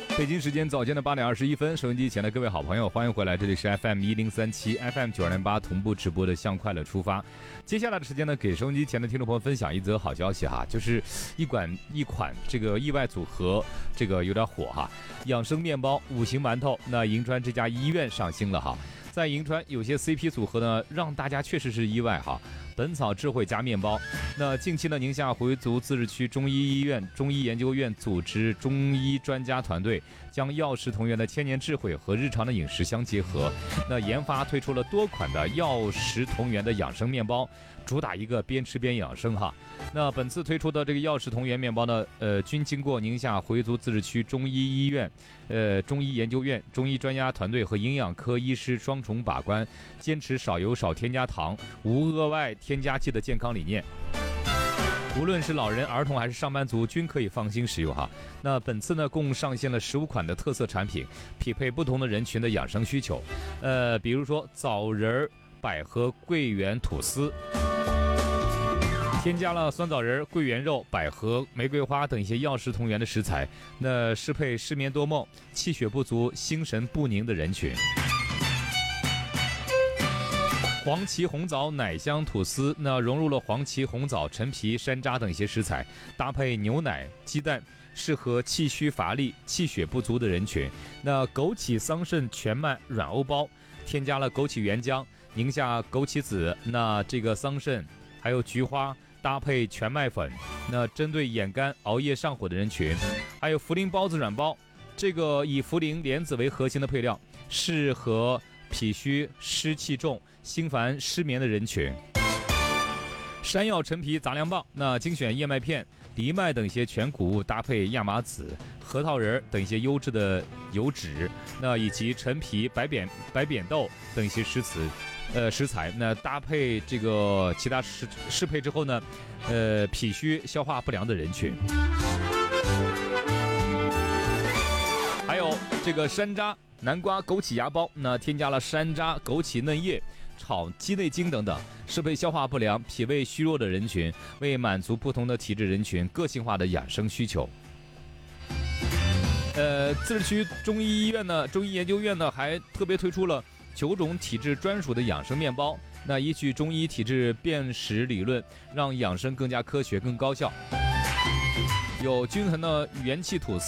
北京时间早间的8:21，收音机前的各位好朋友，欢迎回来，这里是 FM1037 FM928 同步直播的向快乐出发。接下来的时间呢，给收音机前的听众朋友分享一则好消息哈，就是一款这个意外组合，这个有点火哈，养生面包5型馒头，那银川这家医院上新了哈。在银川有些 CP 组合呢，让大家确实是意外哈。本草智慧加面包，那近期呢，宁夏回族自治区中医医院中医研究院组织中医专家团队，将药食同源的千年智慧和日常的饮食相结合，那研发推出了多款的药食同源的养生面包，主打一个边吃边养生哈。那本次推出的这个药食同源面包呢，均经过宁夏回族自治区中医医院、中医研究院中医专家团队和营养科医师双重把关，坚持少油少添加糖，无额外添加剂的健康理念。无论是老人、儿童还是上班族，均可以放心食用哈。那本次呢，共上线了15款的特色产品，匹配不同的人群的养生需求。比如说枣仁、百合、桂圆吐司。添加了酸枣仁、桂圆肉、百合、玫瑰花等一些药食同源的食材，那适配失眠多梦、气血不足、心神不宁的人群。黄芪红枣奶香吐司，那融入了黄芪、红枣、陈皮、山楂等一些食材，搭配牛奶、鸡蛋，适合气虚乏力、气血不足的人群。那枸杞桑葚全麦软欧包，添加了枸杞原浆、宁夏枸杞子，那这个桑葚还有菊花，搭配全麦粉，那针对眼干、熬夜上火的人群。还有茯苓包子软包，这个以茯苓、莲子为核心的配料，适合脾虚、湿气重、心烦、失眠的人群。山药陈皮杂粮棒，那精选燕麦片、藜麦等一些全谷物，搭配亚麻籽、核桃仁等一些优质的油脂，那以及陈皮、白扁豆等一些食材，那搭配这个其他适配之后呢，脾虚消化不良的人群。还有这个山楂南瓜枸杞芽包，那添加了山楂、枸杞嫩叶、炒鸡内金等等，适配消化不良、脾胃虚弱的人群，为满足不同的体质人群个性化的养生需求。自治区中医医院呢，中医研究院呢，还特别推出了9种体质专属的养生面包，那依据中医体质辨识理论，让养生更加科学、更高效。有均衡的元气吐司。